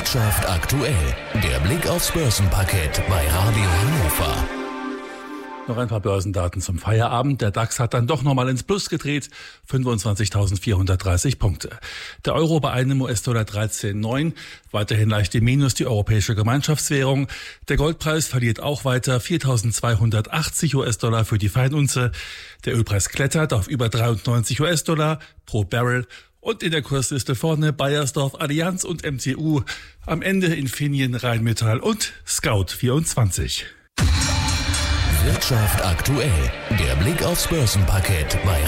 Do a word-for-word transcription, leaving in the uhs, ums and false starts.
Wirtschaft aktuell. Der Blick aufs Börsenparkett bei Radio Hannover. Noch ein paar Börsendaten zum Feierabend. Der DAX hat dann doch nochmal ins Plus gedreht. fünfundzwanzigtausendvierhundertdreißig Punkte. Der Euro bei einem U S-Dollar dreizehn Komma neun. Weiterhin leicht im Minus die europäische Gemeinschaftswährung. Der Goldpreis verliert auch weiter. viertausendzweihundertachtzig U S-Dollar für die Feinunze. Der Ölpreis klettert auf über dreiundneunzig U S-Dollar pro Barrel. Und in der Kursliste vorne Bayersdorf, Allianz und M T U. Am Ende Infineon, Rheinmetall und Scout vierundzwanzig. Wirtschaft aktuell. Der Blick aufs Börsenparkett bei